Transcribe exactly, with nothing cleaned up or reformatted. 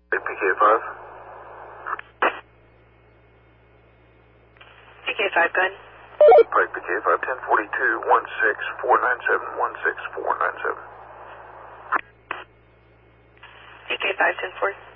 P K five. P K five, go ahead. Pike P K five, ten forty-two, one six four nine seven, one six four nine seven. P K five, ten four.